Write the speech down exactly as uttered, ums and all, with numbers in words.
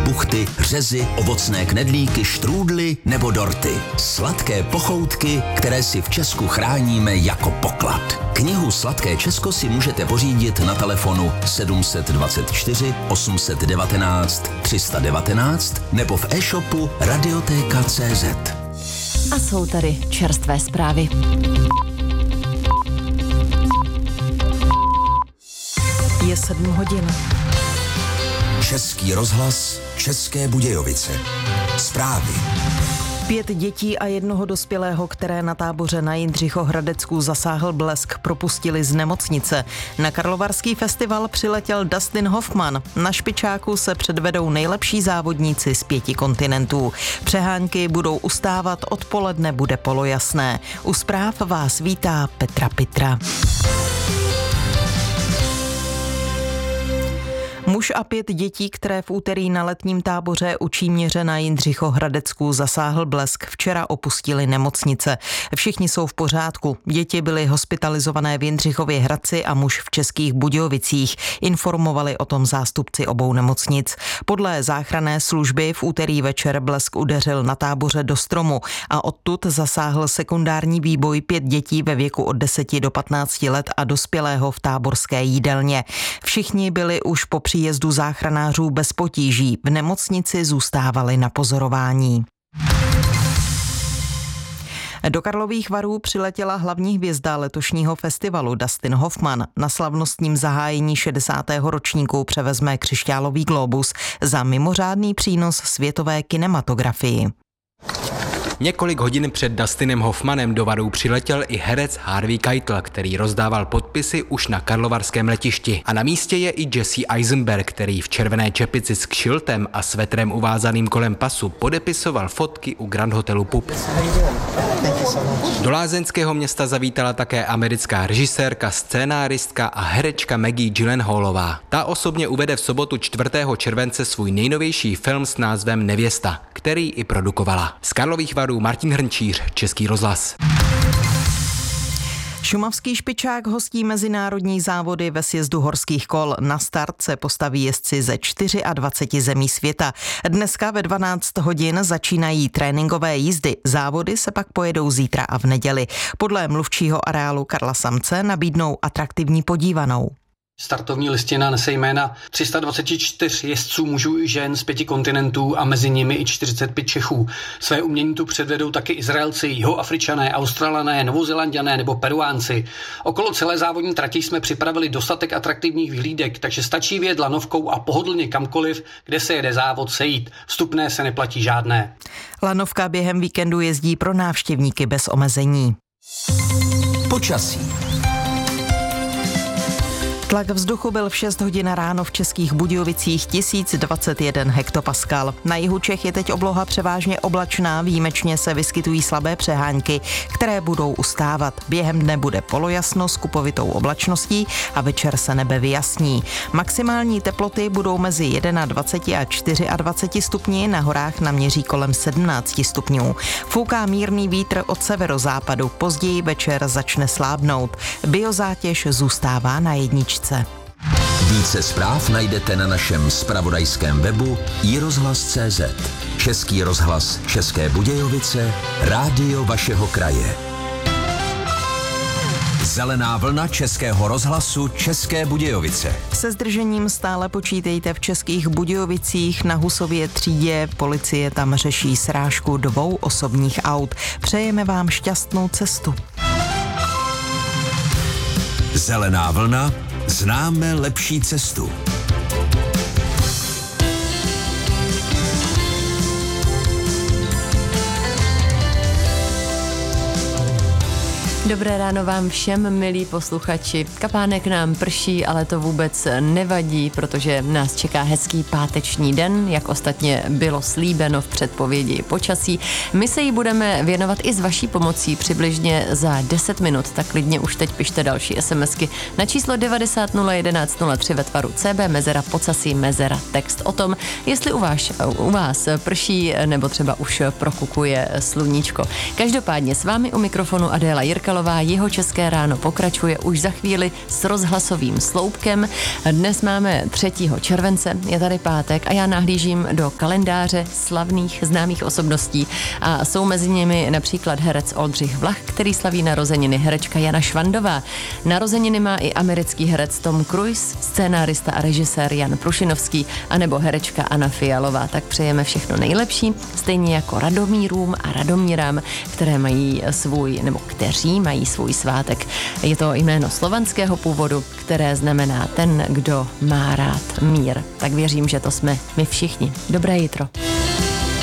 buchty, řezy, ovocné knedlíky, štrůdly nebo dorty. Sladké pochoutky, které si v Česku chráníme jako poklad. Knihu Sladké Česko si můžete pořídit na telefonu sedm dvacet čtyři osm jedna devět tři jedna devět nebo v e-shopu radiotéka tečka cé zet. A jsou tady čerstvé zprávy. Je sedm hodin. Český rozhlas, České Budějovice. Zprávy. Pět dětí a jednoho dospělého, které na táboře na Jindřichohradecku zasáhl blesk, propustili z nemocnice. Na Karlovarský festival přiletěl Dustin Hoffman. Na špičáku se předvedou nejlepší závodníci z pěti kontinentů. Přehánky budou ustávat, odpoledne bude polojasné. U zpráv vás vítá Petra Pitra. Muž a pět dětí, které v úterý na letním táboře u Číměře na Jindřichohradecku zasáhl blesk, včera opustili nemocnice. Všichni jsou v pořádku. Děti byly hospitalizované v Jindřichově Hradci a muž v Českých Budějovicích. Informovali o tom zástupci obou nemocnic. Podle záchranné služby v úterý večer blesk udeřil na táboře do stromu a odtud zasáhl sekundární výboj pět dětí ve věku od deseti do patnácti let a dospělého v táborské jídelně. Všichni byli už po příjezdu záchranářů bez potíží. V nemocnici zůstávali na pozorování. Do Karlových Varů přiletěla hlavní hvězda letošního festivalu Dustin Hoffman. Na slavnostním zahájení šedesátého ročníku převezme křišťálový glóbus za mimořádný přínos světové kinematografii. Několik hodin před Dustinem Hoffmanem do Varů přiletěl i herec Harvey Keitel, který rozdával podpisy už na karlovarském letišti. A na místě je i Jesse Eisenberg, který v červené čepici s kšiltem a svetrem uvázaným kolem pasu podepisoval fotky u Grand Hotelu Pub. Do lázeňského města zavítala také americká režisérka, scénáristka a herečka Maggie Gyllenhaalová. Ta osobně uvede v sobotu čtvrtého července svůj nejnovější film s názvem Nevěsta, který i produkovala. Z Karlových Varů Martin Hrnčíř, Český rozhlas. Šumavský špičák hostí mezinárodní závody ve sjezdu horských kol. Na start se postaví jezdci ze dvaceti čtyř zemí světa. Dneska ve dvanáct hodin začínají tréninkové jízdy. Závody se pak pojedou zítra a v neděli. Podle mluvčího areálu Karla Samce nabídnou atraktivní podívanou. Startovní listina nese jména tři sta dvacet čtyři jezdců mužů i žen z pěti kontinentů a mezi nimi i čtyřicet pět Čechů. Své umění tu předvedou taky Izraelci, Jihoafričané, Australané, Novozélanďané nebo Peruánci. Okolo celé závodní trati jsme připravili dostatek atraktivních vyhlídek, takže stačí vyjet lanovkou a pohodlně kamkoliv, kde se jede závod, sejít. Vstupné se neplatí žádné. Lanovka během víkendu jezdí pro návštěvníky bez omezení. Počasí. Tlak vzduchu byl v šest hodin ráno v Českých Budějovicích tisíc dvacet jeden hektopaskal. Na jihu Čech je teď obloha převážně oblačná, výjimečně se vyskytují slabé přehánky, které budou ustávat. Během dne bude polojasno s kupovitou oblačností a večer se nebe vyjasní. Maximální teploty budou mezi dvacet jedna a dvacet čtyři stupni, na horách naměří kolem sedmnáct stupňů. Fouká mírný vítr od severozápadu, později večer začne slábnout. Biozátěž zůstává na jedničce. Více zpráv najdete na našem zpravodajském webu i rozhlas tečka cé zet. Český rozhlas České Budějovice, rádio vašeho kraje. Zelená vlna Českého rozhlasu České Budějovice. Se zdržením stále počítejte v Českých Budějovicích. Na Husově třídě policie tam řeší srážku dvou osobních aut. Přejeme vám šťastnou cestu. Zelená vlna. Známe lepší cestu. Dobré ráno vám všem, milí posluchači. Kapánek nám prší, ale to vůbec nevadí, protože nás čeká hezký páteční den, jak ostatně bylo slíbeno v předpovědi počasí. My se jí budeme věnovat i s vaší pomocí přibližně za deset minut, tak klidně už teď pište další SMSky na číslo devadesát nula jedenáct nula tři ve tvaru C B, mezera pocasí, mezera text o tom, jestli u vás, u vás prší nebo třeba už prokukuje sluníčko. Každopádně s vámi u mikrofonu Adéla Jirkalová Fialová, jeho České ráno pokračuje už za chvíli s rozhlasovým sloupkem. Dnes máme třetího července, je tady pátek a já nahlížím do kalendáře slavných známých osobností a jsou mezi nimi například herec Oldřich Vlach, který slaví narozeniny, herečka Jana Švandová. Narozeniny má i americký herec Tom Cruise, scénárista a režisér Jan Prušinovský anebo herečka Anna Fialová. Tak přejeme všechno nejlepší, stejně jako Radomírům a Radomírám, které mají svůj, nebo kteří mají svůj svátek. Je to jméno slovanského původu, které znamená ten, kdo má rád mír. Tak věřím, že to jsme my všichni. Dobré jitro.